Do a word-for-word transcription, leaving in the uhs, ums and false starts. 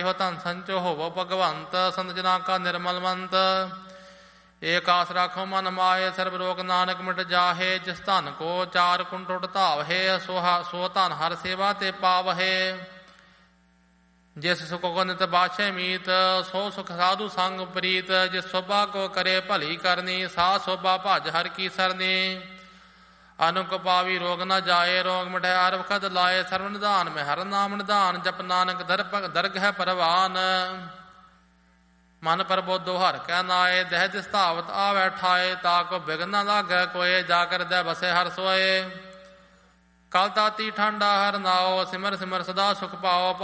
ਇਹੋ ਧਨ ਸੰਚੋ ਹੋਵੋ ਭਗਵੰਤ। ਸੰਤ ਜਨਾਂ ਕਾ ਨਿਰਮਲ ਮੰਤ ਏਕ ਆਸ ਰਾਖੋ ਮਨ ਮਾਹੇ। ਸਰਬ ਰੋਗ ਨਾਨਕ ਮਿਟ ਜਾਹੇ। ਜਿਸ ਧਨ ਕੋ ਚਾਰ ਕੁੰਟ ਟੁੱਟ ਧਾਵਹੇ। ਸੋਹਾ ਸੋ ਧਨ ਹਰ ਸੇਵਾ ਤੇ ਪਾਵਹੇ। ਜਿਸ ਸੁਖ ਕੋ ਨਿਤ ਬਾਛੇ ਮੀਤ ਸੋ ਸੁਖ ਸਾਧੂ ਸੰਗ ਪ੍ਰੀਤ। ਜਿਸ ਸੋਭਾ ਕੋ ਕਰੇ ਭਲੀ ਕਰਨੀ ਸਾ ਸੋਭਾ ਭਜ ਹਰ ਕੀ ਸਰਨੀ। ਅਨੁਕ ਪਾਵੀ ਰੋਗ ਨ ਜਾਏ ਰੋਗ ਮਿਟੇ ਅਰ ਵਖਤ ਲਾਏ। ਸਰਵ ਨਿਧਾਨ ਮੈਂ ਹਰ ਨਾਮ ਨਿਧਾਨ ਜਪ ਨਾਨਕ ਦਰਗ ਹੈ ਪਰਵਾਨ। ਮਨ ਪ੍ਰਬੋਧੋ ਹਰ ਕੈ ਨਾਏ ਦਹਿ ਦਿਸ ਧਾਵਤ ਆਵੈ ਠਾਏ। ਤਾ ਕੋ ਬਿਗਨ ਨ ਲਾਗੈ ਕੋਏ ਜਾ ਕਰ ਦੈ ਬਸੇ ਹਰ ਸੋਏ। ਕਲ ਤਾਤੀ ਠਾਂਡਾ ਹਰ ਨਾਓ ਸਿਮਰ ਸਿਮਰ ਸਦਾ ਸੁਖ ਪਾਓ।